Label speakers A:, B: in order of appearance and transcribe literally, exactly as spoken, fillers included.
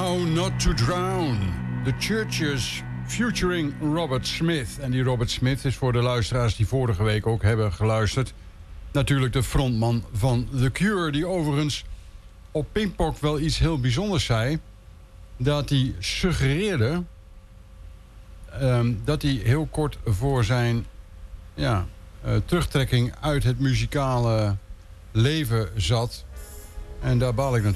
A: How Not to Drown. The Churches featuring Robert Smith. En die Robert Smith is voor de luisteraars die vorige week ook hebben geluisterd... natuurlijk de frontman van The Cure... die overigens op Pinkpop wel iets heel bijzonders zei... dat hij suggereerde... Um, dat hij heel kort voor zijn ja, uh, terugtrekking uit het muzikale leven zat. En daar baal ik natuurlijk